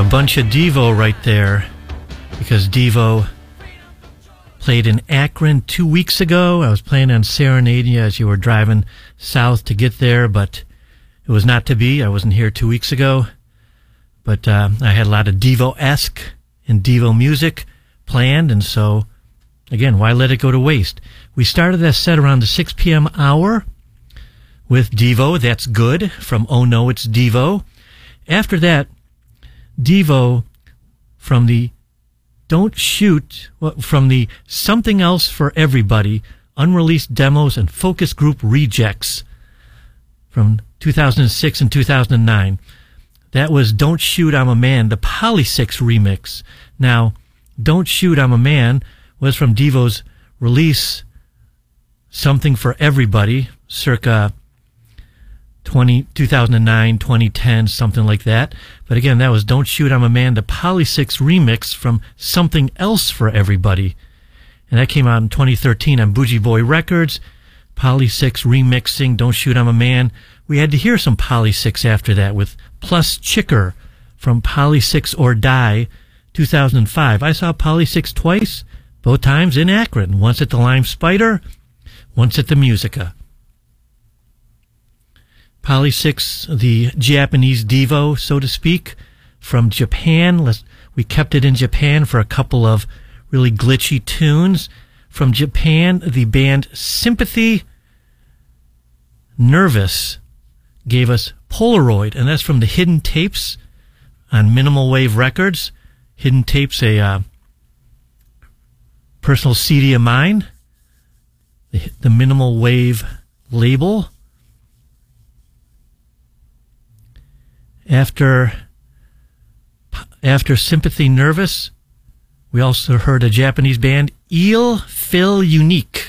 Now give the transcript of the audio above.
A bunch of Devo right there, because Devo played in Akron 2 weeks ago. I was planning on serenading you as you were driving south to get there, but it was not to be. I wasn't here 2 weeks ago. But I had a lot of Devo-esque and Devo music planned, and so, again, why let it go to waste? We started that set around the 6 p.m. hour with Devo, That's Good, from Oh No, It's Devo. After that, Devo from the Don't Shoot, from the Something Else for Everybody, unreleased demos and focus group rejects from 2006 and 2009. That was Don't Shoot, I'm a Man, the Poly6 remix. Now, Don't Shoot, I'm a Man was from Devo's release, Something for Everybody, circa 2009, 2010, something like that. But again, that was Don't Shoot, I'm a Man, the Poly6 remix from Something Else for Everybody. And that came out in 2013 on Bougie Boy Records. Poly6 remixing Don't Shoot, I'm a Man. We had to hear some Poly6 after that with Plus Chicker from Poly6 or Die, 2005. I saw Poly6 twice, both times in Akron. Once at the Lime Spider, once at the Musica. Poly6, the Japanese Devo, so to speak, from Japan. We kept it in Japan for a couple of really glitchy tunes. From Japan, the band Sympathy Nervous gave us Polaroid, and that's from the Hidden Tapes on Minimal Wave Records. Hidden Tapes, a personal CD of mine, the Minimal Wave label. After Sympathy Nervous, we also heard a Japanese band, Il Fil Unique,